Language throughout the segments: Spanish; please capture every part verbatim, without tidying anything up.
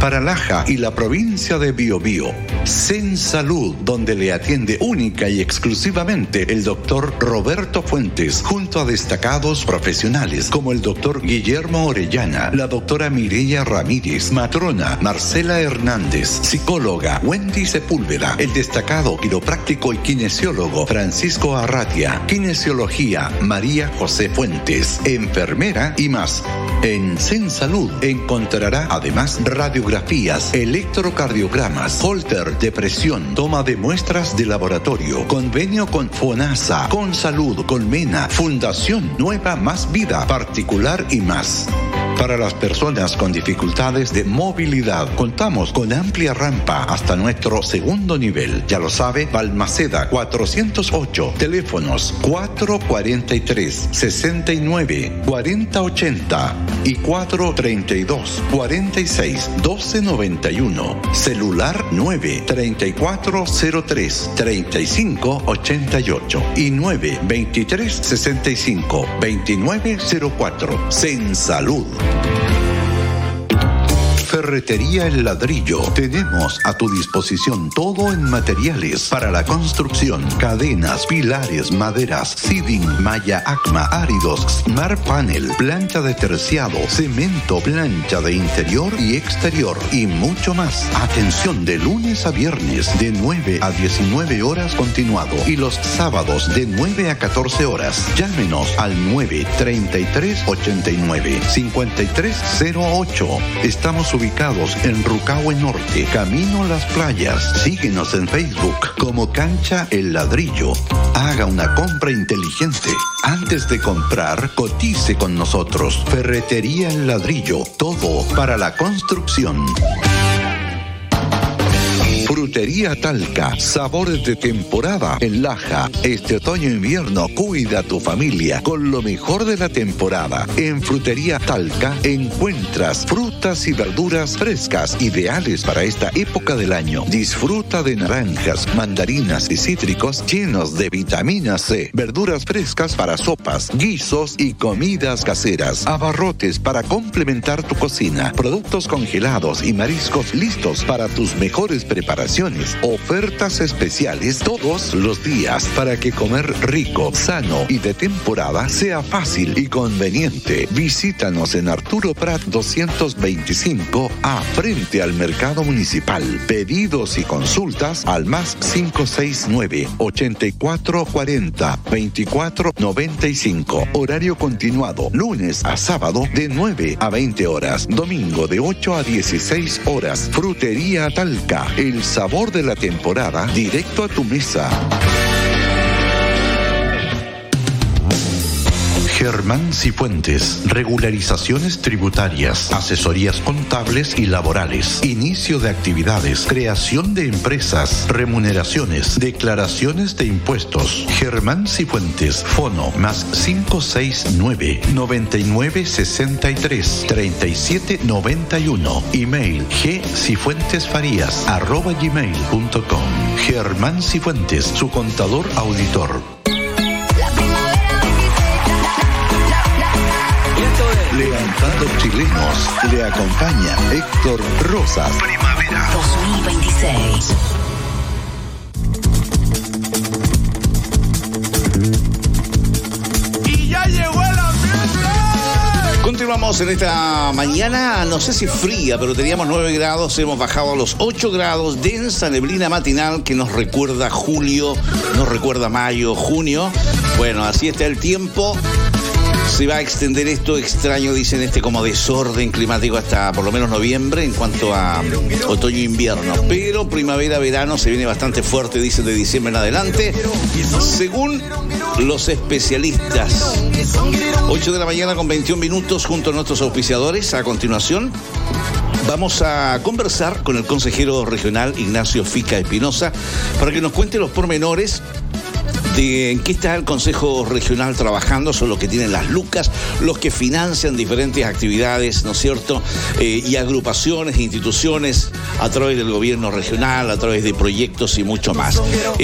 para Laja y la provincia de Biobío. Zen Salud, donde le atiende única y exclusivamente el doctor Roberto Fuentes, junto a destacados profesionales como el doctor Guillermo Orellana, la doctora Mireya Ramírez, matrona Marcela Hernández, psicóloga Wendy Sepúlveda, el destacado quiropráctico y kinesiólogo Francisco Arratia, kinesiología María José Fuentes, enfermera y más. En Zen Salud encontrará además radiografías, electrocardiogramas, holter de presión, toma de muestras de laboratorio, convenio con FONASA, con Salud, Colmena, Fundación Nueva Más Vida, particular y más. Para las personas con dificultades de movilidad, contamos con amplia rampa hasta nuestro segundo nivel. Ya lo sabe, Balmaceda cuatrocientos ocho, teléfonos cuatro cuarenta y tres, sesenta y nueve, cuarenta ochenta y cuatro treinta y dos, cuarenta y seis, doce noventa y uno. Celular nueve treinta y cuatro cero tres, treinta y cinco ochenta y ocho y nueve veintitrés sesenta y cinco, veintinueve cero cuatro. Zen Salud. Ferretería El Ladrillo. Tenemos a tu disposición todo en materiales para la construcción: cadenas, pilares, maderas, siding, malla acma, áridos, smart panel, plancha de terciado, cemento, plancha de interior y exterior y mucho más. Atención de lunes a viernes de nueve a diecinueve horas continuado y los sábados de nueve a catorce horas. Llámenos al nueve treinta y tres ochenta y nueve cincuenta y tres cero ocho. Estamos ubicados ubicados en Rucahue Norte, camino a las playas. Síguenos en Facebook como Cancha El Ladrillo. Haga una compra inteligente. Antes de comprar, cotice con nosotros. Ferretería El Ladrillo. Todo para la construcción. Frutería Talca, sabores de temporada en Laja. Este otoño-invierno cuida a tu familia con lo mejor de la temporada. En Frutería Talca encuentras frutas y verduras frescas, ideales para esta época del año. Disfruta de naranjas, mandarinas y cítricos llenos de vitamina C, verduras frescas para sopas, guisos y comidas caseras, abarrotes para complementar tu cocina, productos congelados y mariscos listos para tus mejores preparaciones. Ofertas especiales todos los días para que comer rico, sano y de temporada sea fácil y conveniente. Visítanos en Arturo Prat doscientos veinticinco A, frente al Mercado Municipal. Pedidos y consultas al más cinco seis nueve, ochenta y cuatro cuarenta, veinticuatro noventa y cinco. Horario continuado, lunes a sábado de nueve a veinte horas, domingo de ocho a dieciséis horas. Frutería Talca, el sabor de la temporada, directo a tu mesa. Germán Cifuentes, regularizaciones tributarias, asesorías contables y laborales, inicio de actividades, creación de empresas, remuneraciones, declaraciones de impuestos. Germán Cifuentes, fono más cinco seis nueve, noventa y nueve sesenta y tres, treinta y siete noventa y uno. Email gcifuentesfarías arroba gmail punto com. Germán Cifuentes, su contador auditor. Levantando chilenos, le acompaña Héctor Rosas. Primavera dos mil veintiséis. Y ya llegó el ambiente. Continuamos en esta mañana, no sé si fría, pero teníamos nueve grados, hemos bajado a los ocho grados, densa neblina matinal que nos recuerda julio, nos recuerda mayo, junio. Bueno, así está el tiempo. Se va a extender esto extraño, dicen, este como desorden climático hasta por lo menos noviembre en cuanto a otoño e invierno. Pero primavera-verano se viene bastante fuerte, dicen, de diciembre en adelante, según los especialistas. ocho de la mañana con veintiún minutos junto a nuestros auspiciadores. A continuación vamos a conversar con el consejero regional Ignacio Fica Espinosa para que nos cuente los pormenores de en qué está el Consejo Regional trabajando, son los que tienen las lucas, los que financian diferentes actividades, ¿no es cierto? Eh, y agrupaciones, instituciones a través del gobierno regional, a través de proyectos y mucho más.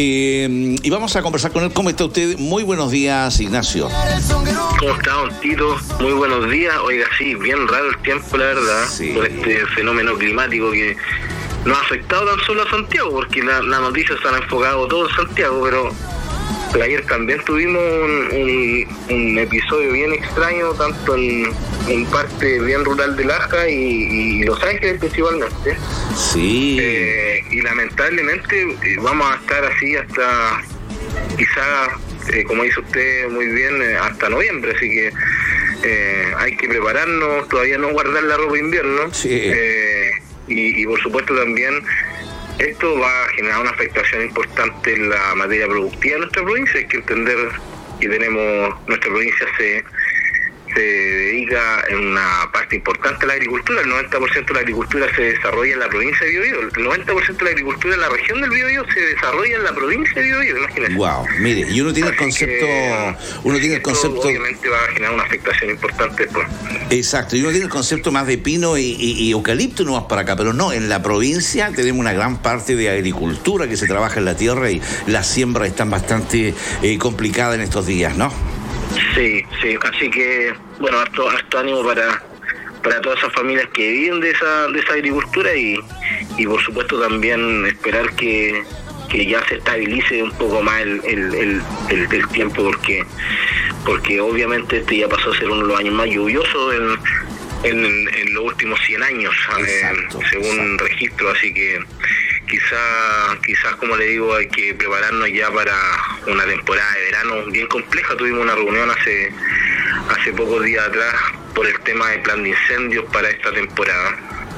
Eh, y vamos a conversar con él. ¿Cómo está usted? Muy buenos días, Ignacio. ¿Cómo está, don Tito? Muy buenos días. Oiga, sí, bien raro el tiempo, la verdad, sí, por este fenómeno climático que no ha afectado tan solo a Santiago, porque las la noticias se han enfocado todo en Santiago, pero, pero ayer también tuvimos un, un, un episodio bien extraño, tanto en, en parte bien rural de Laja y, y Los Ángeles principalmente. Sí. Eh, y lamentablemente eh, vamos a estar así hasta, quizás, eh, como dice usted muy bien, eh, hasta noviembre, así que eh, hay que prepararnos, todavía no guardar la ropa de invierno. Sí. Eh, y, y por supuesto también esto va a generar una afectación importante en la materia productiva de nuestra provincia. Hay que entender que tenemos, nuestra provincia se se dedica en una parte importante a la agricultura. El noventa por ciento de la agricultura se desarrolla en la provincia de Biobío. El noventa por ciento de la agricultura en la región del Biobío se desarrolla en la provincia de Biobío, imagínese. Wow, mire, y uno tiene el concepto, que, uno tiene el concepto, obviamente va a generar una afectación importante después. Exacto, y uno tiene el concepto más de pino y, y, y eucalipto no más para acá, pero no, en la provincia tenemos una gran parte de agricultura que se trabaja en la tierra y las siembras están bastante eh, complicadas en estos días, ¿no? Sí, sí, así que, bueno, harto, harto ánimo para para todas esas familias que viven de esa de esa agricultura y, y por supuesto también esperar que, que ya se estabilice un poco más el, el, el, el, el tiempo, porque porque obviamente este ya pasó a ser uno de los años más lluviosos en, en, en los últimos cien años, exacto, eh, según exacto. registro, así que Quizás, quizás como le digo, hay que prepararnos ya para una temporada de verano bien compleja. Tuvimos una reunión hace hace pocos días atrás por el tema del plan de incendios para esta temporada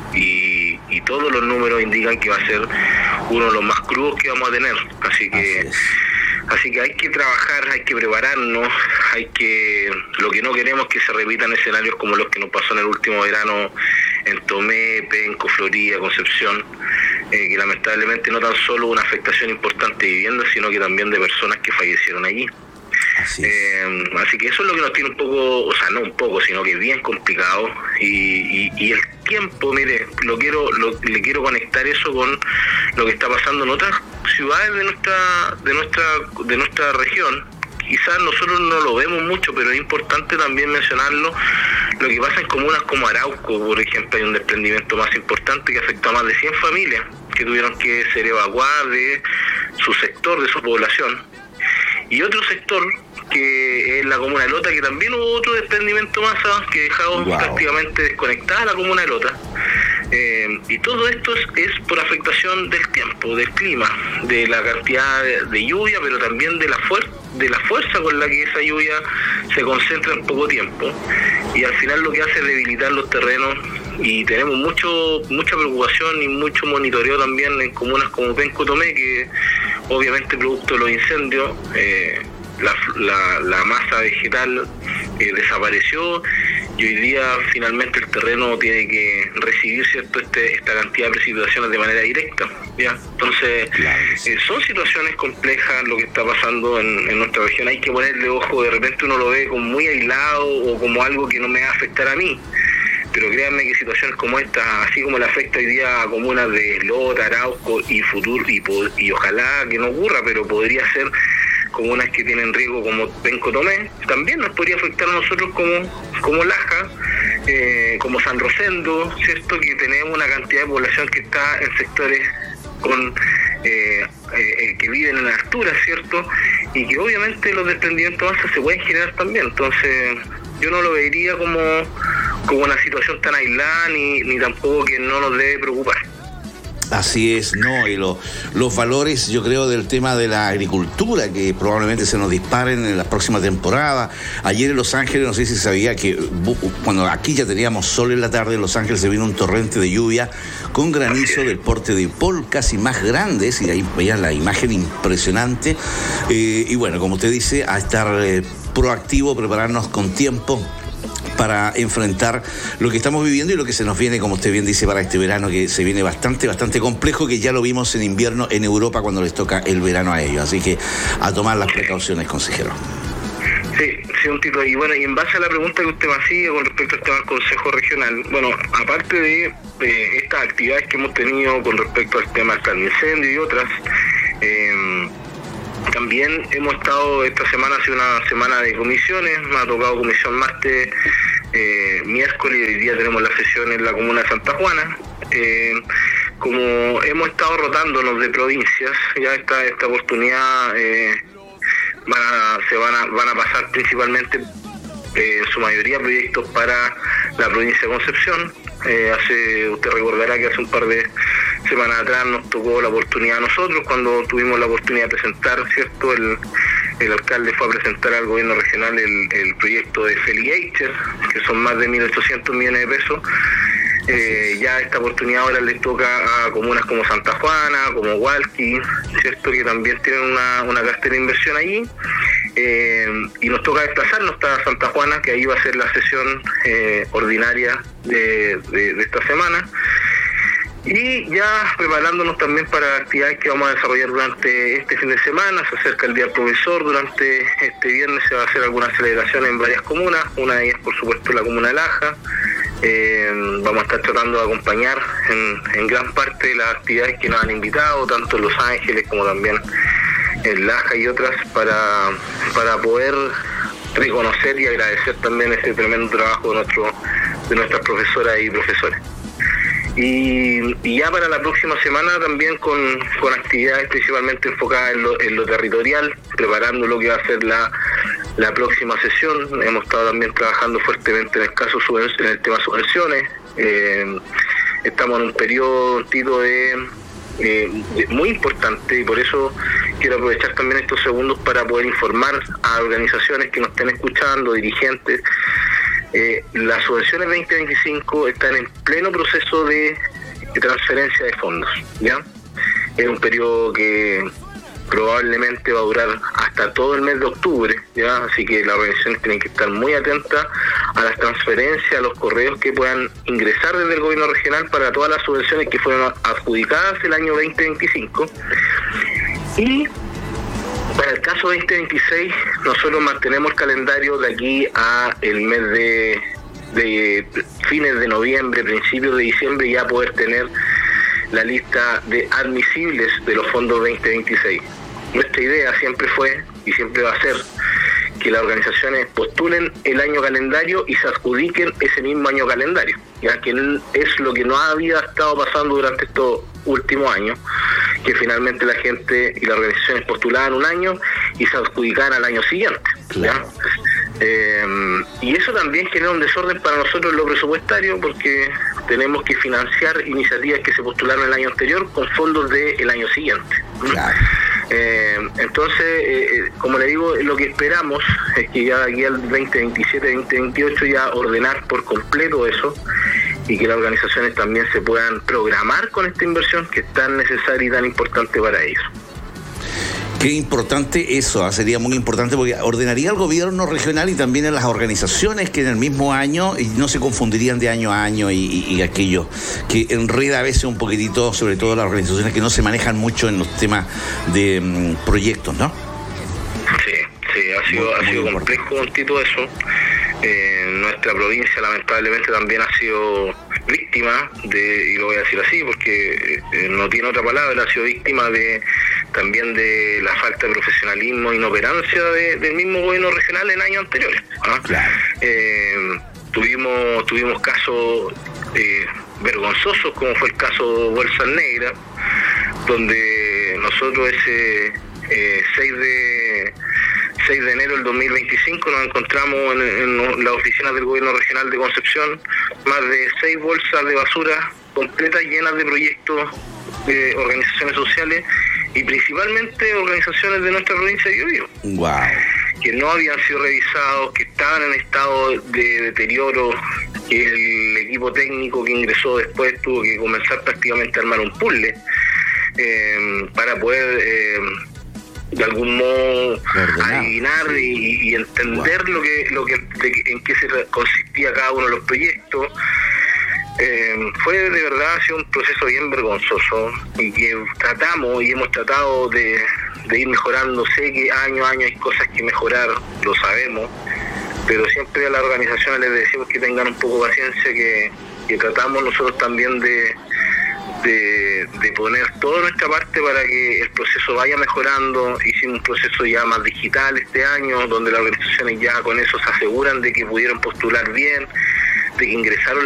y, y todos los números indican que va a ser uno de los más crudos que vamos a tener. Así que así, así que hay que trabajar, hay que prepararnos, hay que lo que no queremos es que se repitan escenarios como los que nos pasó en el último verano en Tomé, Penco, Florida, Concepción. Eh, que lamentablemente no tan solo una afectación importante de viviendas, sino que también de personas que fallecieron allí. Así, eh, así que eso es lo que nos tiene un poco, o sea, no un poco, sino que bien complicado. Y, y, y el tiempo, mire, lo quiero, lo, le quiero conectar eso con lo que está pasando en otras ciudades de nuestra, de nuestra, de nuestra región. Quizás nosotros no lo vemos mucho, pero es importante también mencionarlo. Lo que pasa en comunas como Arauco, por ejemplo, hay un desprendimiento más importante que afectó a más de cien familias que tuvieron que ser evacuadas de su sector, de su población. Y otro sector, que es la comuna de Lota, que también hubo otro desprendimiento más, que dejaba wow. prácticamente desconectada la comuna de Lota. Eh, y todo esto es, es por afectación del tiempo, del clima, de la cantidad de, de lluvia, pero también de la fuerza de la fuerza con la que esa lluvia se concentra en poco tiempo, y al final lo que hace es debilitar los terrenos, y tenemos mucho mucha preocupación y mucho monitoreo también en comunas como Penco, Tomé, que obviamente producto de los incendios eh, la, la, la masa vegetal eh, desapareció, y hoy día finalmente el terreno tiene que recibir cierto este, esta cantidad de precipitaciones de manera directa, ya entonces claro, sí. eh, son situaciones complejas lo que está pasando en, en nuestra región. Hay que ponerle ojo, de repente uno lo ve como muy aislado o como algo que no me va a afectar a mí, pero créanme que situaciones como esta, así como le afecta hoy día a comunas de Lota, Arauco y futuro y, y ojalá que no ocurra, pero podría ser comunas que tienen riesgo como Penco, Tomé, también nos podría afectar a nosotros como como Laja, eh, como San Rosendo, cierto, que tenemos una cantidad de población que está en sectores con eh, eh, que viven en altura, cierto, y que obviamente los desprendimientos masas se pueden generar también. Entonces yo no lo vería como como una situación tan aislada, ni, ni tampoco que no nos debe preocupar. Así es, no, y lo, los valores, yo creo, del tema de la agricultura, que probablemente se nos disparen en la próxima temporada. Ayer en Los Ángeles, no sé si sabía que, cuando aquí ya teníamos sol en la tarde, en Los Ángeles se vino un torrente de lluvia con granizo del porte de polcas y más grandes, y ahí veían la imagen impresionante. Eh, y bueno, como usted dice, a estar eh, proactivo, prepararnos con tiempo para enfrentar lo que estamos viviendo y lo que se nos viene, como usted bien dice, para este verano, que se viene bastante, bastante complejo, que ya lo vimos en invierno en Europa cuando les toca el verano a ellos. Así que a tomar las precauciones, consejero. Sí, sí, un título. Y bueno, y en base a la pregunta que usted me hacía con respecto al tema del Consejo Regional, bueno, aparte de, de estas actividades que hemos tenido con respecto al tema del plan de incendio y otras, eh, también hemos estado, esta semana ha sido una semana de comisiones, me ha tocado comisión martes, eh, miércoles, y hoy día tenemos la sesión en la comuna de Santa Juana. Eh, como hemos estado rotándonos de provincias, ya esta, esta oportunidad eh, van a, se van a, van a pasar principalmente eh, en su mayoría proyectos para la provincia de Concepción. Eh, hace, usted recordará que hace un par de semanas atrás nos tocó la oportunidad a nosotros, cuando tuvimos la oportunidad de presentar, ¿cierto? El, el alcalde fue a presentar al gobierno regional el, el proyecto de Feliacher, que son más de mil ochocientos millones de pesos. Eh, ya esta oportunidad ahora les toca a comunas como Santa Juana, como Hualqui, ¿cierto? Que también tienen una, una cartera de inversión allí. Eh, y nos toca desplazarnos hasta Santa Juana, que ahí va a ser la sesión eh, ordinaria de, de, de esta semana. Y ya preparándonos también para actividades que vamos a desarrollar durante este fin de semana. Se acerca el Día del Profesor, durante este viernes se va a hacer alguna celebración en varias comunas, una de ellas por supuesto la comuna de Laja. Eh, vamos a estar tratando de acompañar en, en gran parte de las actividades que nos han invitado, tanto en Los Ángeles como también en Laja y otras, para, para poder reconocer y agradecer también ese tremendo trabajo de, nuestro, de nuestras profesoras y profesores. Y, y ya para la próxima semana también con, con actividades principalmente enfocadas en lo, en lo territorial, preparando lo que va a ser la, la próxima sesión. Hemos estado también trabajando fuertemente en el caso en el tema subvenciones. Eh, estamos en un periodo, Tito, de, eh, de muy importante, y por eso quiero aprovechar también estos segundos para poder informar a organizaciones que nos estén escuchando, dirigentes. Eh, las subvenciones veinte veinticinco están en pleno proceso de, de transferencia de fondos, ¿ya? Es un periodo que probablemente va a durar hasta todo el mes de octubre, ¿ya? Así que las organizaciones tienen que estar muy atentas a las transferencias, a los correos que puedan ingresar desde el gobierno regional para todas las subvenciones que fueron adjudicadas el año veinte veinticinco. Y para el caso veinte veintiséis, nosotros mantenemos el calendario de aquí a el mes de, de fines de noviembre, principios de diciembre, ya poder tener la lista de admisibles de los fondos veinte veintiséis. Nuestra idea siempre fue y siempre va a ser que las organizaciones postulen el año calendario y se adjudiquen ese mismo año calendario, ya que es lo que no había estado pasando durante estos últimos años, que finalmente la gente y las organizaciones postulaban un año y se adjudicaban al año siguiente, ¿ya? Eh, y eso también genera un desorden para nosotros en lo presupuestario, porque tenemos que financiar iniciativas que se postularon el año anterior con fondos del año siguiente. Claro. Eh, entonces, eh, como le digo, lo que esperamos es que ya de aquí al veinte veintisiete, veinte veintiocho ya ordenar por completo eso, y que las organizaciones también se puedan programar con esta inversión que es tan necesaria y tan importante para ellos. Qué importante eso, sería muy importante, porque ordenaría al gobierno regional y también a las organizaciones que en el mismo año y no se confundirían de año a año y, y, y aquello que enreda a veces un poquitito, sobre todo las organizaciones que no se manejan mucho en los temas de um, proyectos, ¿no? Sí, sí, ha sido, muy, ha sido complejo un tito eso. Eh, nuestra provincia lamentablemente también ha sido víctima de, y lo voy a decir así porque eh, no tiene otra palabra, ha sido víctima de también de la falta de profesionalismo e inoperancia de, del mismo gobierno regional en años anteriores. ¿Ah? Claro. Eh, tuvimos tuvimos casos eh, vergonzosos, como fue el caso Bolsas Negras, donde nosotros ese eh, seis de enero del dos mil veinticinco nos encontramos en, en las oficinas del gobierno regional de Concepción más de seis bolsas de basura completas llenas de proyectos de organizaciones sociales y principalmente organizaciones de nuestra provincia de Biobío. Wow. Que no habían sido revisados, que estaban en estado de deterioro, que el equipo técnico que ingresó después tuvo que comenzar prácticamente a armar un puzzle eh, para poder eh, de algún modo Ordenado. adivinar y, y entender wow. lo que, lo que de, en qué se consistía cada uno de los proyectos. Eh, fue de verdad ha sido un proceso bien vergonzoso y que tratamos y hemos tratado de, de ir mejorando. Sé que año a año hay cosas que mejorar, lo sabemos, pero siempre a las organizaciones les decimos que tengan un poco de paciencia, que, que tratamos nosotros también de, de, de poner toda nuestra parte para que el proceso vaya mejorando. Hicimos un proceso ya más digital este año, donde las organizaciones ya con eso se aseguran de que pudieron postular bien, de que ingresaron